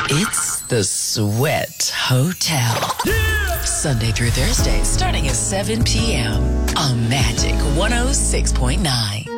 It's the Sweat Hotel. Yeah! Sunday through Thursday, starting at 7 p.m. on Magic 106.9.